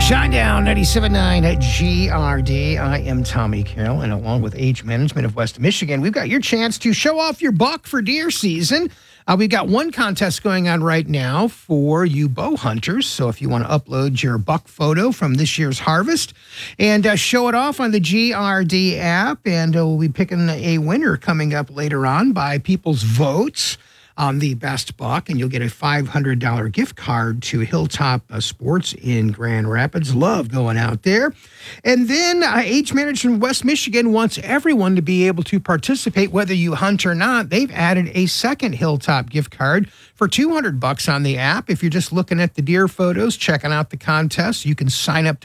Shinedown 97.9 at GRD. I am Tommy Carroll, and along with Age Management of West Michigan, we've got your chance to show off your buck for deer season. We've got one contest going on right now for you bow hunters. So if you want to upload your buck photo from this year's harvest and show it off on the GRD app, and we'll be picking a winner coming up later on by people's votes on the best buck, and you'll get a $500 gift card to Hilltop Sports in Grand Rapids. Love going out there. And then Age Management West Michigan wants everyone to be able to participate, whether you hunt or not. They've added a second Hilltop gift card for $200 on the app. If you're just looking at the deer photos, checking out the contest, you can sign up to